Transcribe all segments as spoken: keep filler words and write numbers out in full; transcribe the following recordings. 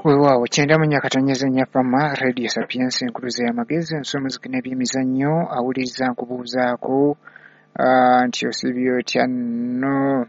Weewaawo kyenda mu nnya katonnyeza nnya Fama Radio Sapiensi enkuluze y'amagezi ensomoziki n'ebyemizannyo awuliriza nkubuuzaako uh, nti osibye otya nno.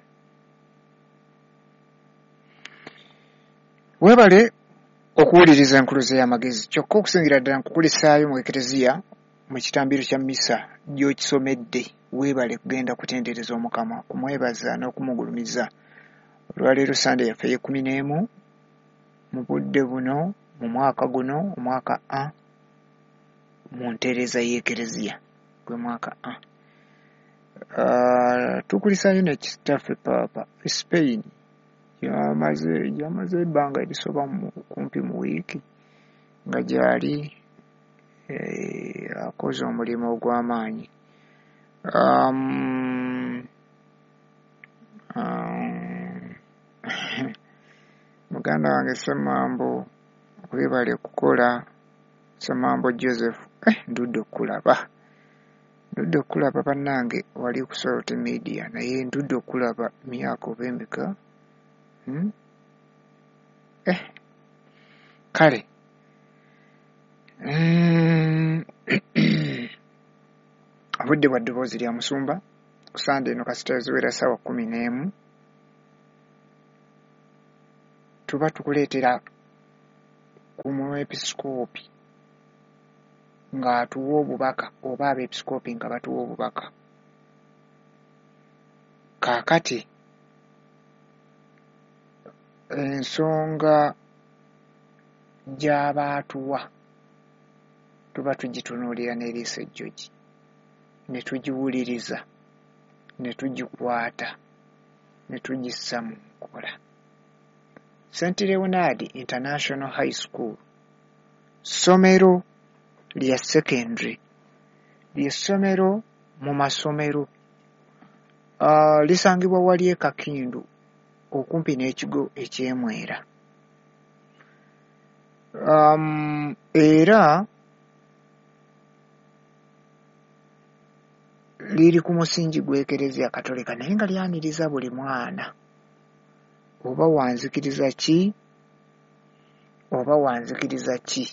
Weebale okuwuliriza enkuluze y'amagezi kyokka okusingira ddala nkukulisaayo mu Ekereziya mu kitambiro kya Mmisa gy'okisomedde. Weebale kugenda kutendereza Omukama, kumwebaza n'okumugulumiza. Olwaleero Sande yaffe ey'ekkumi n'emu mu budde buno mu mwaka guno omwaka A mu ntereeza y'Ekereziya gwe mwaka A. Uh, tukulisaayo nekitaffe Paapa Spain yamaze yamaze ebbanga erisoba mu kumpi mu wiiki nga gyali eh, akoze omulimu ogw'amaanyi. Um, um, muganda wange Ssemambo weebale kukola. Ssemambo Joseph eh, ndudde okulaba ndudde okulaba bannange wali ku Salt Media naye ndudde okulaba myaka oba emeka hmm? eh kale mm. Obudde bwa ddoboozi lya Musumba ku Sande eno kasita eziwera ssaawa kkumi n'emu tuba tukuleetera ku mwepisikoopi ng'atuwa obubaka oba abeepisikoopi nga batuwa obubaka. Kaakati ensonga gy'abaatuwa tuba tugitunuulira n'eriiso ejjogi ne tugiwuliriza ne tugikwata ne tugissa mu nkola. Saint Leonard International High School ssomero lya secondary ly'essomero mu masomero uh, lisangibwa wali e Kakindu okumpi n'ekigo eky'Emwera. Um, era liri ku musingi gw'Ekereziya Katolika naye nga lyaniriza buli mwana oba wanzikiriza ki oba wanzikiriza ki.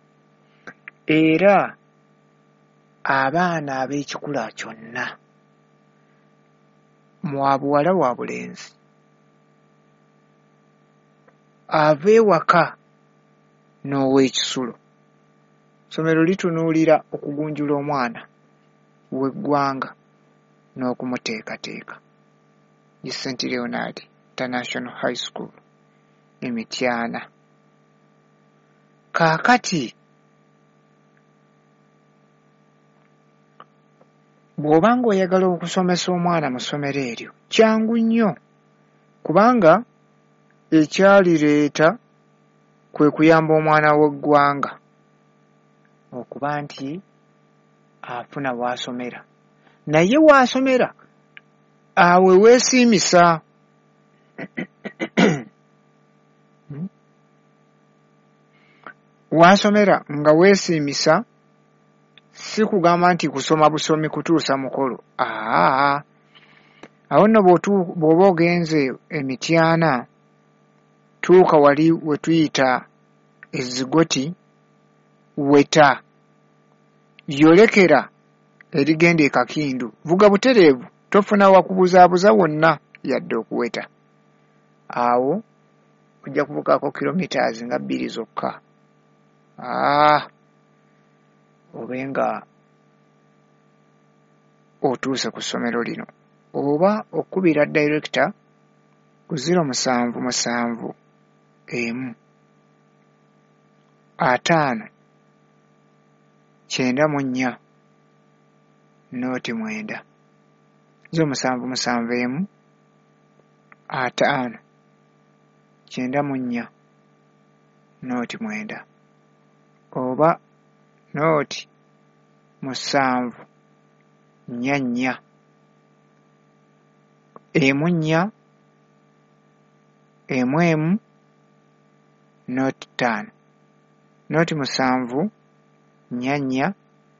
Era abaana ab'ekikula kyonna mwa buwala wa bulenzi ab'ewaka n'ow'ekisulo ssomero litunuulira okugunjula omwana w'eggwanga n'okumuteekateeka. Ye Saint Leonard International High School Emityana. Kaakati bw'obanga oyagala okusomesa omwana mu ssomero eryo kyangu nnyo kubanga ekyalireeta kwe kuyamba omwana w'eggwanga okuba nti afuna w'asomera naye w'asomera awe weesiimisa. W'asomera nga weesiimisa si kugamba nti kusoma busomi kutuusa mukolo. Aa, awo nno bw'oba ogenze Emityana tuuka wali we tuyita Ezzigoti weta yolekera erigenda e Kakindu vuga butereevu tofuna wakubuzaabuza wonna yadde okuweta. Awo ojja kuvugako kilometers nga bbiri zokka. Ah, obenga otuuse ku ssomero lino oba okubira director ku ziro musanvu musanvu emu ataano kyenda mu nnya nooti mwenda ziro musanvu musanvu emu ataano kyenda mu nnya nooti mwenda oba nooti musanvu nnya nnya emu nnya emu emu nooti ttaano nooti musanvu nnya nnya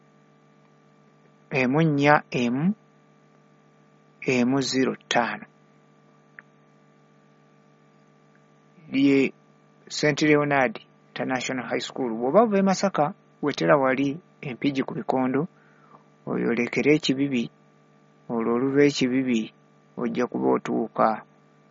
emu nnya emu emu ziro ttaano lye Saint Leonard International High School. Bw'oba ova e Masaka wetera wali Empigi ku Bikondo, oyolekera ekibibi, olwo oluva ekibibi ojja kuba otuuka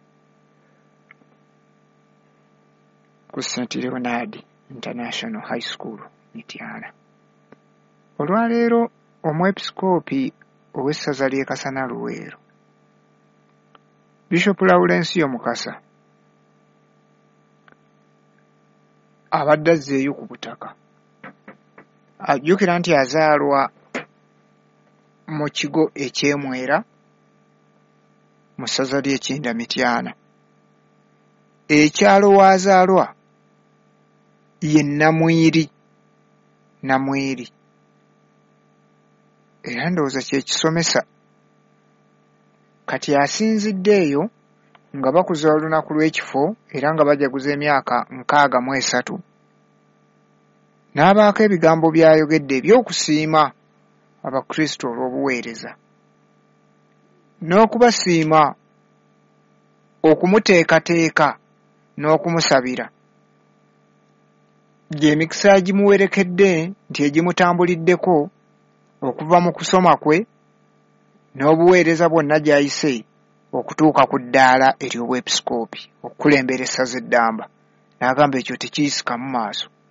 ku Saint Leonard International High School Mityana. Olwaleero omwepisikoopi ow'essaza ly'e Kasana Luweero, Bishop Lawrence Mukasa abadde azzeeyo ku butaka. Ajjukira nti azaalwa mu kigo eky'Emwera mu ssaza ly'e Kinda Mityana. Ekyalo w'azaalwa ye Namwiri, Namwiri. Era ndowooza kye kisomesa. Kati asinzidde eyo nga bakuza olunaku lw'ekifo era nga bajaguza emyaka nkaaga mu esatu. N'abaako ebigambo by'ayogedde eby'okusiima Abakristo olw'obuweereza, n'okubasiima, okumuteekateeka n'okumusabira. Gy'emikisa gimuwerekedde nti egimutambuliddeko okuva mu kusoma kwe n'obuweereza bwonna gy'ayise okutuuka ku ddaala ery'obwepisikoopi, okukulembera essaza eddamba. N'agamba ekyo tekiyisikamu maaso.